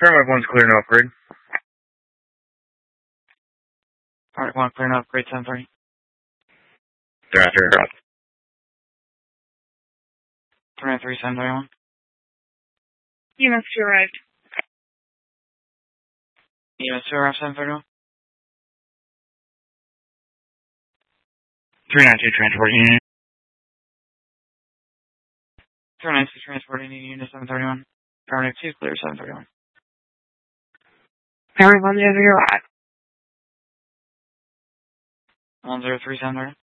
Paramount 1's clear and upgrade. Alright, 1 clear and upgrade 1030. They're after her. 393 731. EMS 2 arrived. EMS 2 arrived 731. 392 transporting unit. 392 transporting unit 731. Paramount 2 clear 731. Paramount 1 0 arrived. 103 730.